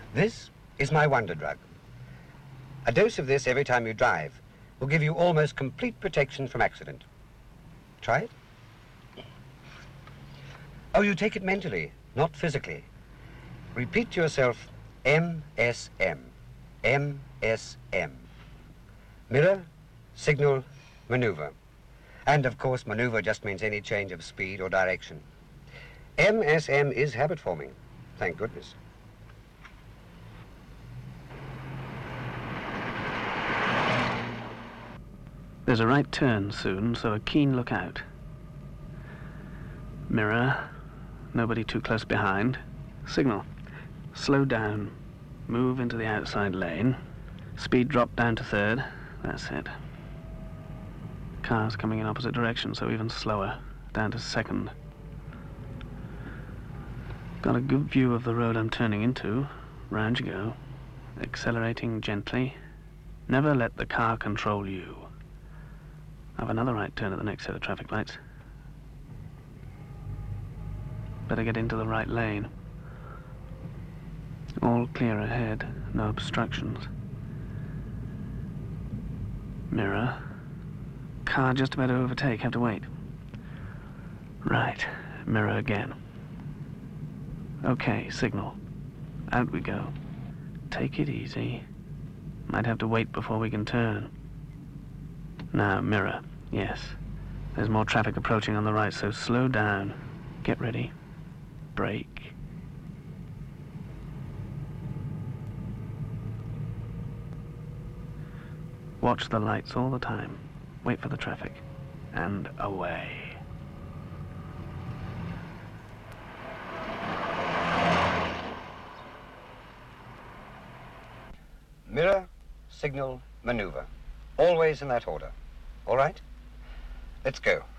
This is my wonder drug. A dose of this every time you drive will give you almost complete protection from accident. Try it. Oh, you take it mentally, not physically. Repeat to yourself, MSM, MSM. Mirror, signal, maneuver. And of course, maneuver just means any change of speed or direction. MSM is habit forming, thank goodness. There's a right turn soon, so a keen look out. Mirror, nobody too close behind. Signal, slow down, move into the outside lane. Speed drop down to third, that's it. Cars coming in opposite direction, so even slower, down to second. Got a good view of the road I'm turning into. Round you go. Accelerating gently. Never let the car control you. Have another right turn at the next set of traffic lights. Better get into the right lane. All clear ahead, no obstructions. Mirror. Car just about to overtake, have to wait. Right, mirror again. Okay, signal. Out we go. Take it easy. Might have to wait before we can turn. Now, mirror. Yes. There's more traffic approaching on the right, so slow down. Get ready. Brake. Watch the lights all the time. Wait for the traffic. And away. Mirror, signal, maneuver. Always in that order. All right? Let's go.